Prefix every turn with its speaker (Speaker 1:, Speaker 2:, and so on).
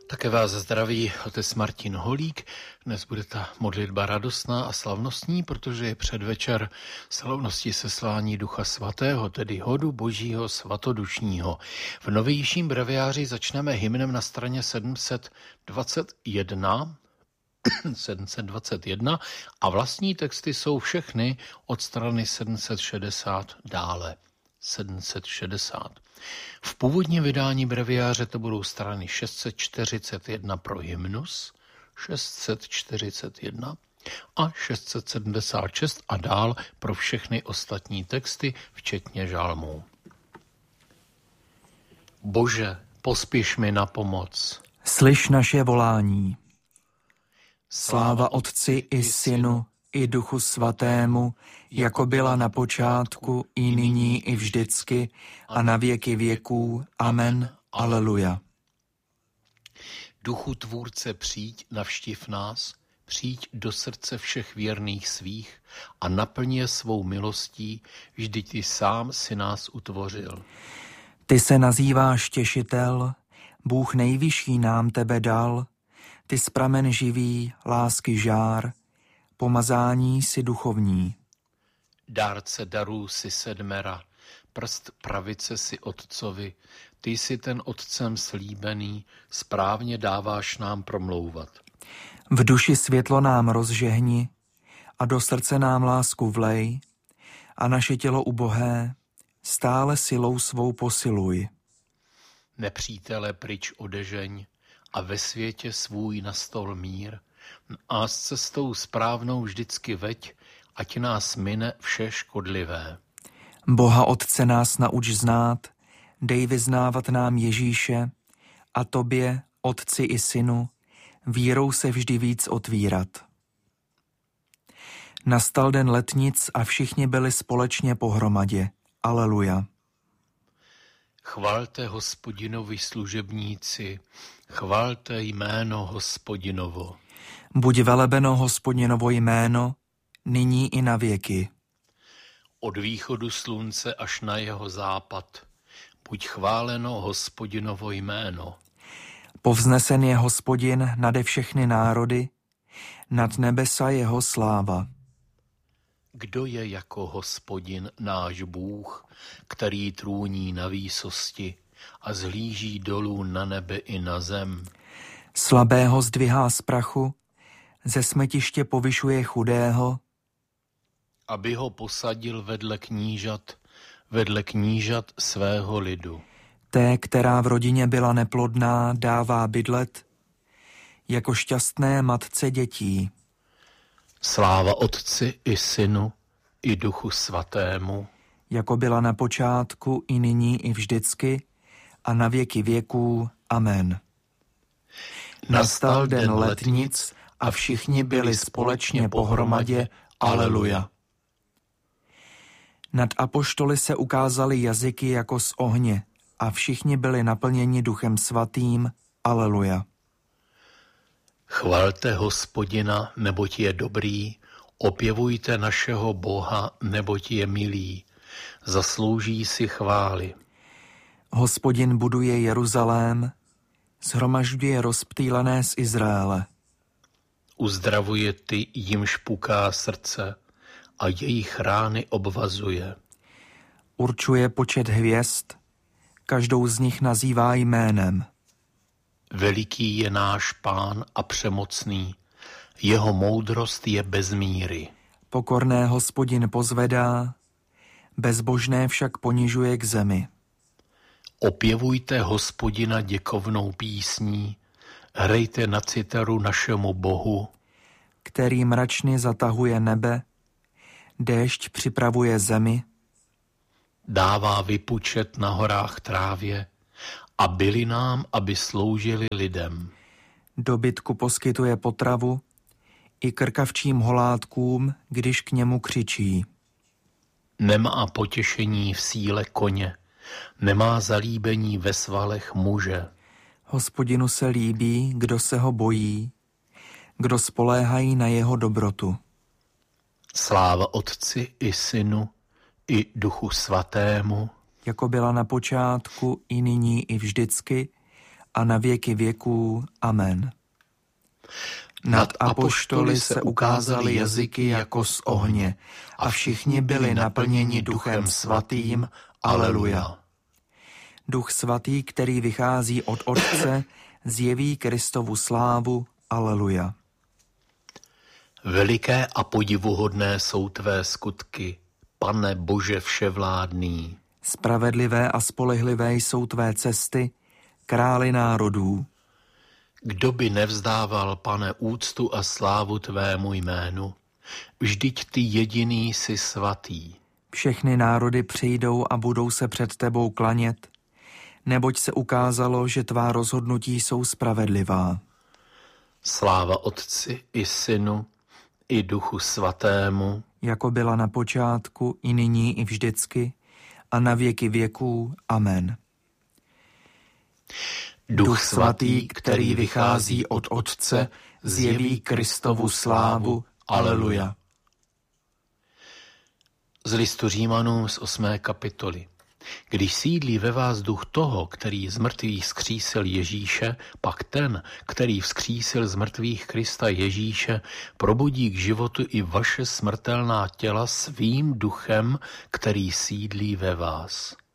Speaker 1: Také vás zdraví otec Martin Holík. Dnes bude ta modlitba radostná a slavnostní, protože je předvečer slavnosti seslání Ducha Svatého, tedy hodu Božího svatodušního. V novějším breviáři začneme hymnem na straně 721 a vlastní texty jsou všechny od strany 760 dále. 760. V původním vydání breviáře to budou strany 641 pro hymnus, 641 a 676 a dál pro všechny ostatní texty, včetně žalmů. Bože, pospěš mi na pomoc.
Speaker 2: Slyš naše volání. Sláva Otci i Synu i Duchu Svatému, jako byla na počátku, i nyní, i vždycky, a na věky věků. Amen. Aleluja.
Speaker 1: Duchu Tvůrce, přijď, navštiv nás, přijď do srdce všech věrných svých a naplň je svou milostí, vždyť ty sám si nás utvořil.
Speaker 2: Ty se nazýváš Těšitel, Bůh nejvyšší nám tebe dal, ty z pramen živý, lásky žár, pomazání si duchovní.
Speaker 1: Dárce darů si sedmera, prst pravice si Otcovi, ty jsi ten Otcem slíbený, správně dáváš nám promlouvat.
Speaker 2: V duši světlo nám rozžehni a do srdce nám lásku vlej a naše tělo ubohé stále silou svou posiluj.
Speaker 1: Nepřítele pryč odežeň a ve světě svůj nastol mír a s cestou správnou vždycky veď, ať nás mine vše škodlivé.
Speaker 2: Boha Otce nás nauč znát, dej vyznávat nám Ježíše a tobě, Otci i Synu, vírou se vždy víc otvírat. Nastal den letnic a všichni byli společně pohromadě. Aleluja.
Speaker 1: Chvalte Hospodinovi služebníci, chvalte jméno Hospodinovo.
Speaker 2: Buď velebeno Hospodinovo jméno, nyní i na věky.
Speaker 1: Od východu slunce až na jeho západ, buď chváleno Hospodinovo jméno.
Speaker 2: Povznesen je Hospodin nade všechny národy, nad nebesa jeho sláva.
Speaker 1: Kdo je jako Hospodin náš Bůh, který trůní na výsosti a zhlíží dolů na nebe i na zem?
Speaker 2: Slabého zdvihá z prachu, ze smetiště povyšuje chudého,
Speaker 1: aby ho posadil vedle knížat svého lidu.
Speaker 2: té, která v rodině byla neplodná, dává bydlet, jako šťastné matce dětí.
Speaker 1: Sláva Otci i Synu i Duchu Svatému,
Speaker 2: jako byla na počátku, i nyní, i vždycky, a na věky věků. Amen. Nastal den letnic a všichni byli společně pohromadě. Aleluja. Nad apoštoly se ukázaly jazyky jako z ohně a všichni byli naplněni Duchem Svatým. Aleluja.
Speaker 1: Chvalte Hospodina, neboť je dobrý, opěvujte našeho Boha, neboť je milý, zaslouží si chvály.
Speaker 2: Hospodin buduje Jeruzalém, shromažďuje rozptýlené z Izraele.
Speaker 1: Uzdravuje ty, jimž puká srdce, a jejich rány obvazuje.
Speaker 2: Určuje počet hvězd, každou z nich nazývá jménem.
Speaker 1: Veliký je náš Pán a přemocný, jeho moudrost je bez míry.
Speaker 2: Pokorné Hospodin pozvedá, bezbožné však ponižuje k zemi.
Speaker 1: Opěvujte Hospodina děkovnou písní, hrajte na citaru našemu Bohu,
Speaker 2: který mračně zatahuje nebe, déšť připravuje zemi,
Speaker 1: dává vypučet na horách trávě a bylinám, aby sloužili lidem.
Speaker 2: dobytku poskytuje potravu i krkavčím holátkům, když k němu křičí.
Speaker 1: Nemá potěšení v síle koně, nemá zalíbení ve svalech muže.
Speaker 2: Hospodinu se líbí, kdo se ho bojí, kdo spoléhají na jeho dobrotu.
Speaker 1: Sláva Otci i Synu i Duchu Svatému,
Speaker 2: jako byla na počátku, i nyní, i vždycky, a na věky věků. Amen. Nad apoštoly se ukázaly jazyky jako z ohně a všichni byli naplněni Duchem Svatým. Aleluja. Duch Svatý, který vychází od Otce, zjeví Kristovu slávu. Aleluja.
Speaker 1: Veliké a podivuhodné jsou tvé skutky, Pane Bože vševládný.
Speaker 2: Spravedlivé a spolehlivé jsou tvé cesty, Králi národů.
Speaker 1: Kdo by nevzdával, Pane, úctu a slávu tvému jménu? Vždyť ty jediný jsi svatý.
Speaker 2: Všechny národy přijdou a budou se před tebou klanět, neboť se ukázalo, že tvá rozhodnutí jsou spravedlivá.
Speaker 1: Sláva Otci i Synu i Duchu Svatému,
Speaker 2: jako byla na počátku, i nyní, i vždycky, a na věky věků. Amen.
Speaker 1: Duch Svatý, který vychází od Otce, zjeví Kristovu slávu. Aleluja. Z listu Římanům z 8. kapitoly. Když sídlí ve vás duch toho, který z mrtvých vzkřísil Ježíše, pak ten, který vzkřísil z mrtvých Krista Ježíše, probudí k životu i vaše smrtelná těla svým duchem, který sídlí ve vás.